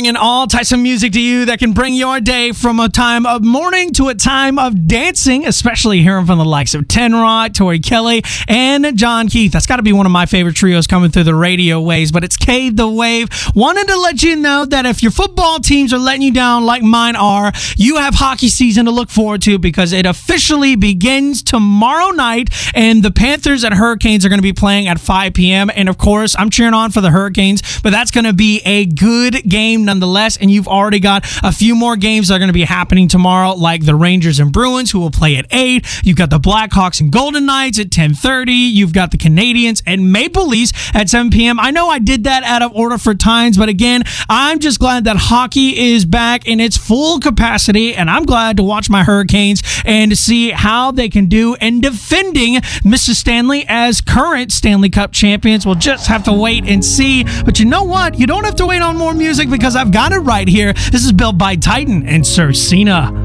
bringing all types of music to you that can bring your day from a time of mourning to a time of dancing, especially hearing from the likes of Ten Rock, Tori Kelly, and John Keith. That's got to be one of my favorite trios coming through the radio waves, but it's Cade the Wave. Wanted to let you know that if your football teams are letting you down like mine are, you have hockey season to look forward to because it officially begins tomorrow night, and the Panthers and Hurricanes are going to be playing at 5 p.m. And of course, I'm cheering on for the Hurricanes, but that's going to be a good game nonetheless. And you've already got a few more games that are going to be happening tomorrow, like the Rangers and Bruins, who will play at 8. You've got the Blackhawks and Golden Knights at 10:30. You've got the Canadiens and Maple Leafs at 7 p.m. I know I did that out of order for times, but again, I'm just glad that hockey is back in its full capacity, and I'm glad to watch my Hurricanes and to see how they can do in defending Mr. Stanley as current Stanley Cup champions. We'll just have to wait and see. But you know what? You don't have to wait on more music because I've got it right here. This is Built by Titan and Sir Cena.